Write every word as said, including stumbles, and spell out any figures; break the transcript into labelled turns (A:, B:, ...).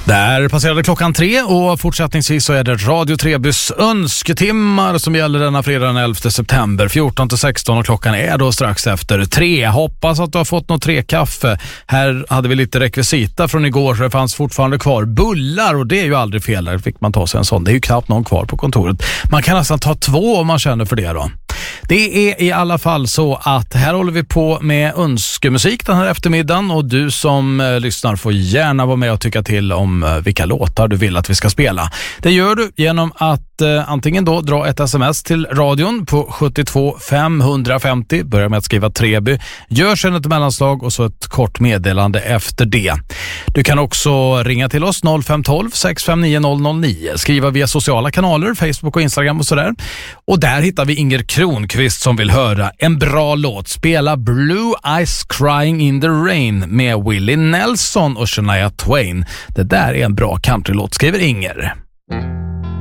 A: Där passerade klockan tre och fortsättningsvis så är det Radio Trebys önsketimmar som gäller denna fredag den elfte september fjorton till sexton och klockan är då strax efter tre. Hoppas att du har fått något trekaffe. Här hade vi lite rekvisita från igår så det fanns fortfarande kvar bullar och det är ju aldrig fel. Där fick man ta sig en sån. Det är ju knappt någon kvar på kontoret. Man kan nästan ta två om man känner för det då. Det är i alla fall så att här håller vi på med önskemusik den här eftermiddagen och du som eh, lyssnar får gärna vara med och tycka till om eh, vilka låtar du vill att vi ska spela. Det gör du genom att eh, antingen då dra ett sms till radion på sjuttiotvå femhundrafemtio, börja med att skriva Treby, gör sen ett mellanslag och så ett kort meddelande efter det. Du kan också ringa till oss noll fem ett två sex fem nio noll noll nio, skriva via sociala kanaler, Facebook och Instagram och sådär. Och där hittar vi Inger Kronqvist som vill höra en bra låt. Spela Blue Eyes Crying in the Rain med Willie Nelson och Shania Twain. Det där är en bra countrylåt, skriver Inger.